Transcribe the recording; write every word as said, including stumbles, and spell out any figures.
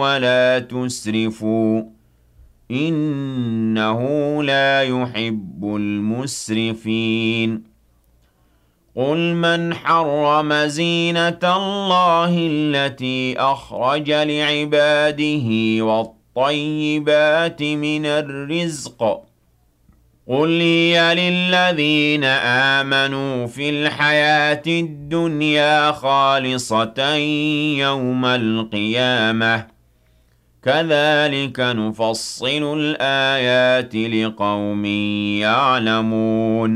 ولا تسرفوا إنه لا يحب المسرفين قل من حرم زينة الله التي أخرج لعباده والطيبات من الرزق قل هي للذين آمنوا في الحياة الدنيا خالصة يوم القيامة كذلك نفصل الآيات لقوم يعلمون